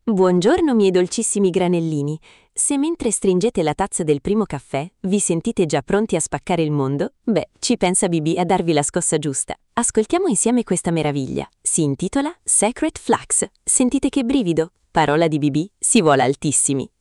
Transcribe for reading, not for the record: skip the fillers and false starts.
Buongiorno miei dolcissimi granellini. Se mentre stringete la tazza del primo caffè vi sentite già pronti a spaccare il mondo, beh, ci pensa BB a darvi la scossa giusta. Ascoltiamo insieme questa meraviglia. Si intitola Secret Flux. Sentite che brivido? Parola di BB, si vola altissimi.